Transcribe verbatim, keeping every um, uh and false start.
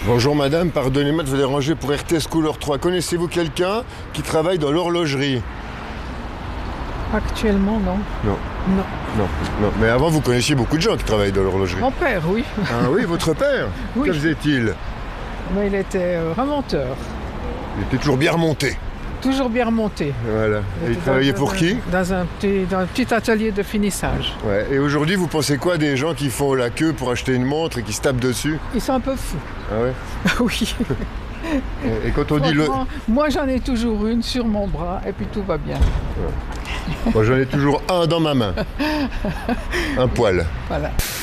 Bonjour madame, pardonnez-moi de vous déranger pour R T S Couleur trois. Connaissez-vous quelqu'un qui travaille dans l'horlogerie? Actuellement, non. Non. Non. Non, non. Mais avant, vous connaissiez beaucoup de gens qui travaillent dans l'horlogerie. Mon père, oui. Ah oui, votre père? Oui. Que faisait-il? Mais il était euh, remonteur. Il était toujours bien remonté. Toujours bien remonté. Voilà. Et il était travaillait dans pour un- qui? dans un, petit, dans un petit atelier de finissage. Ouais. Et aujourd'hui, vous pensez quoi des gens qui font la queue pour acheter une montre et qui se tapent dessus? Ils sont un peu fous. Ah ouais. Oui. Et, et quand on dit le... Franchement, moi, j'en ai toujours une sur mon bras et puis tout va bien. Moi, j'en ai toujours un dans ma main. Un poil. Voilà.